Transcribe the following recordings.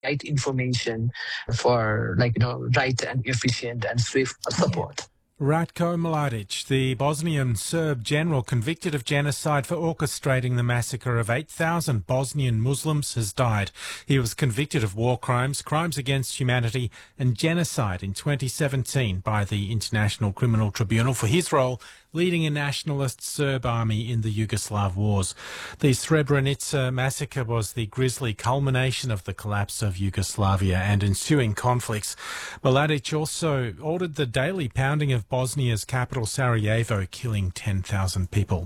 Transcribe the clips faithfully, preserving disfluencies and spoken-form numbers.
right information for, like, you know, right and efficient and swift support. Ratko Mladic, the Bosnian Serb general convicted of genocide for orchestrating the massacre of eight thousand Bosnian Muslims, has died. He was convicted of war crimes, crimes against humanity and genocide in twenty seventeen by the International Criminal Tribunal for his role leading a nationalist Serb army in the Yugoslav wars. The Srebrenica massacre was the grisly culmination of the collapse of Yugoslavia and ensuing conflicts. Mladic also ordered the daily pounding of Bosnia's capital Sarajevo, killing ten thousand people.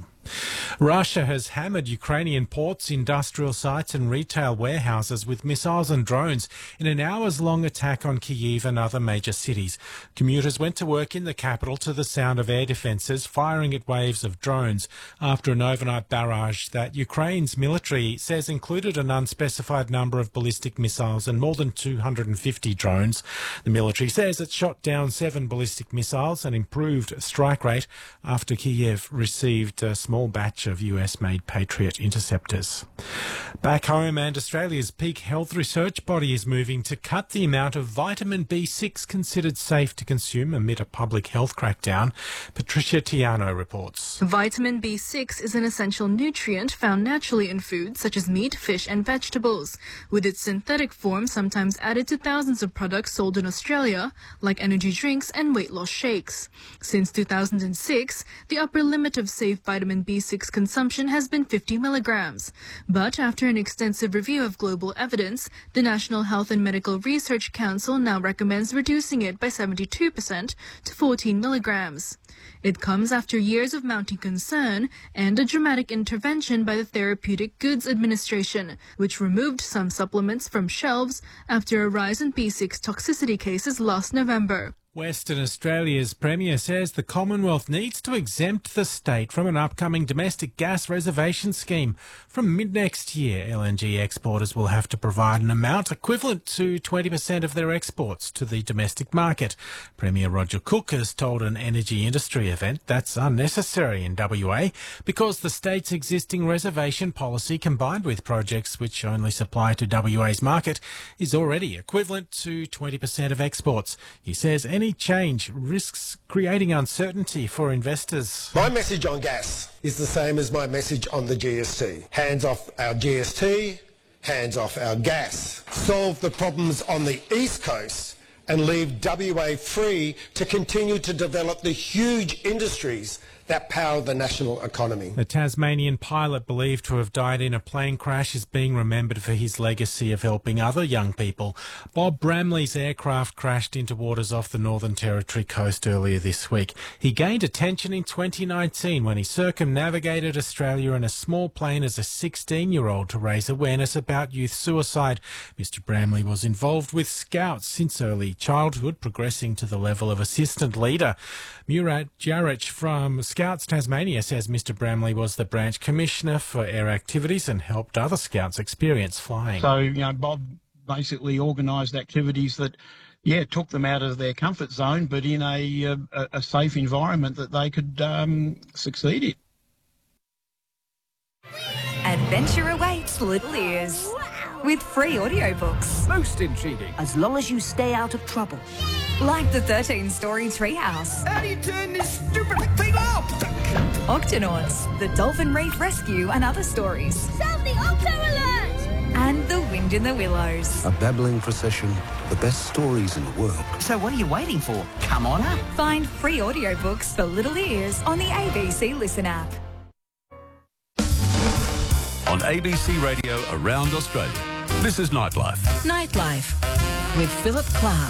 Russia has hammered Ukrainian ports, industrial sites and retail warehouses with missiles and drones in an hours-long attack on Kyiv and other major cities. Commuters went to work in the capital to the sound of air defences firing at waves of drones after an overnight barrage that Ukraine's military says included an unspecified number of ballistic missiles and more than two hundred fifty drones. The military says it shot down seven ballistic missiles, an improved strike rate after Kyiv received a small small batch of U S-made Patriot interceptors. Back home, and Australia's peak health research body is moving to cut the amount of vitamin B six considered safe to consume amid a public health crackdown. Patricia Tiano reports. Vitamin B six is an essential nutrient found naturally in foods such as meat, fish and vegetables, with its synthetic form sometimes added to thousands of products sold in Australia, like energy drinks and weight loss shakes. Since two thousand six, the upper limit of safe vitamin B six consumption has been fifty milligrams. But after an extensive review of global evidence, the National Health and Medical Research Council now recommends reducing it by seventy-two percent to fourteen milligrams. It comes after years of mounting concern and a dramatic intervention by the Therapeutic Goods Administration, which removed some supplements from shelves after a rise in B six toxicity cases last November. Western Australia's Premier says the Commonwealth needs to exempt the state from an upcoming domestic gas reservation scheme. From mid-next year, L N G exporters will have to provide an amount equivalent to twenty percent of their exports to the domestic market. Premier Roger Cook has told an energy industry event that's unnecessary in W A because the state's existing reservation policy, combined with projects which only supply to W A's market, is already equivalent to twenty percent of exports. He says any change risks creating uncertainty for investors. My message on gas is the same as my message on the G S T. Hands off our G S T, hands off our gas. Solve the problems on the East Coast and leave W A free to continue to develop the huge industries that power the national economy. The Tasmanian pilot believed to have died in a plane crash is being remembered for his legacy of helping other young people. Bob Bramley's aircraft crashed into waters off the Northern Territory coast earlier this week. He gained attention in twenty nineteen when he circumnavigated Australia in a small plane as a sixteen-year-old to raise awareness about youth suicide. Mister Bramley was involved with Scouts since early childhood, progressing to the level of assistant leader. Murat Jaric from Scouts Tasmania says Mister Bramley was the branch commissioner for air activities and helped other Scouts experience flying. So, you know, Bob basically organised activities that, yeah, took them out of their comfort zone, but in a, a, a safe environment that they could um, succeed in. Adventure awaits little ears with free audiobooks. Most intriguing. As long as you stay out of trouble. Like the thirteen-story Treehouse. How do you turn this stupid thing off? Octonauts, the Dolphin Reef Rescue and other stories. Sound the Octo Alert! And The Wind in the Willows. A babbling procession, the best stories in the world. So what are you waiting for? Come on up. Find free audiobooks for little ears on the A B C Listen app. On A B C Radio around Australia, this is Nightlife. Nightlife with Philip Clark.